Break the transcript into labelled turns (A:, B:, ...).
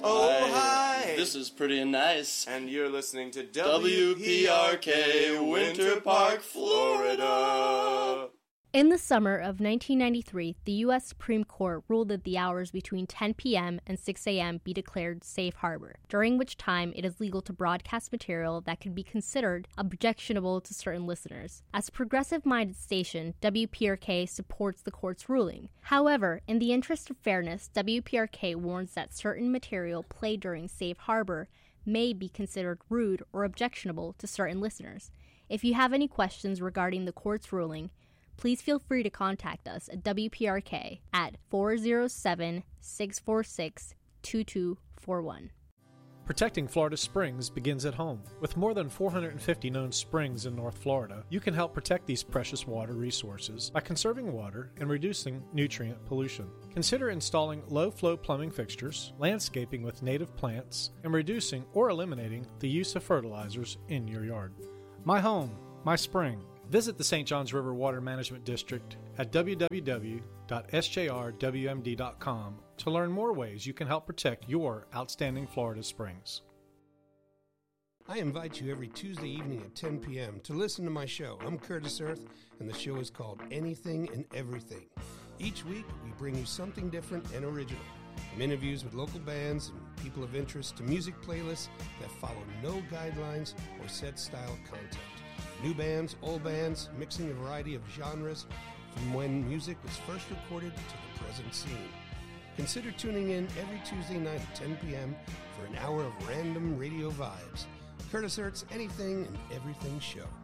A: Oh, hi!
B: This is pretty nice.
A: And you're listening to
B: WPRK, Winter Park, Florida.
C: In the summer of 1993, the U.S. Supreme Court ruled that the hours between 10 p.m. and 6 a.m. be declared safe harbor, during which time it is legal to broadcast material that could be considered objectionable to certain listeners. As a progressive-minded station, WPRK supports the court's ruling. However, in the interest of fairness, WPRK warns that certain material played during safe harbor may be considered rude or objectionable to certain listeners. If you have any questions regarding the court's ruling, please feel free to contact us at WPRK at 407-646-2241.
D: Protecting Florida springs begins at home. With more than 450 known springs in North Florida, you can help protect these precious water resources by conserving water and reducing nutrient pollution. Consider installing low-flow plumbing fixtures, landscaping with native plants, and reducing or eliminating the use of fertilizers in your yard. My home, my spring. Visit the St. Johns River Water Management District at www.sjrwmd.com to learn more ways you can help protect your outstanding Florida springs.
E: I invite you every Tuesday evening at 10 p.m. to listen to my show. I'm Curtis Earth, and the show is called Anything and Everything. Each week, we bring you something different and original, from interviews with local bands and people of interest to music playlists that follow no guidelines or set style content. New bands, old bands, mixing a variety of genres from when music was first recorded to the present scene. Consider tuning in every Tuesday night at 10 p.m. for an hour of random radio vibes. Curtis Earth's Anything and Everything show.